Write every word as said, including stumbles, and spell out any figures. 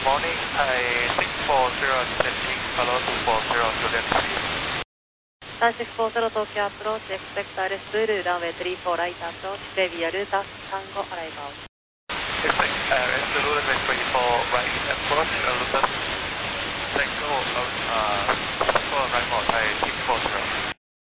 morning, I six four zero descending, follow two four zero to left please. さんシックスフォーゼロ 東京アプローチ、エクスペクターレスブルー、ランウェイスリーフォーライトアプローチ、デビアルータス、タンゴ、アライバウ。 Expect uh, Zulu runway three four right approach,